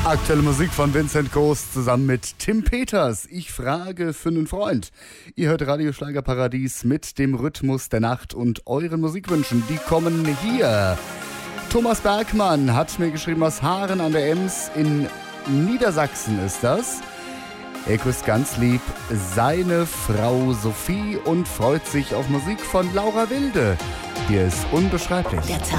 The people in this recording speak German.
Aktuelle Musik von Vincent Coast zusammen mit Tim Peters. Ich frage für einen Freund. Ihr hört Radio Schlagerparadies mit dem Rhythmus der Nacht und euren Musikwünschen. Die kommen hier. Thomas Bergmann hat mir geschrieben aus Haaren an der Ems in Niedersachsen ist das. Er grüßt ganz lieb seine Frau Sophie und freut sich auf Musik von Laura Wilde. Hier ist unbeschreiblich.